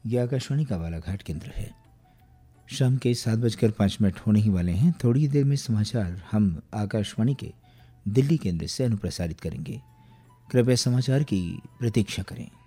यह आकाशवाणी का बालाघाट केंद्र है। शाम के 7:05 होने ही वाले हैं। थोड़ी देर में समाचार हम आकाशवाणी के दिल्ली केंद्र से अनुप्रसारित करेंगे। कृपया समाचार की प्रतीक्षा करें।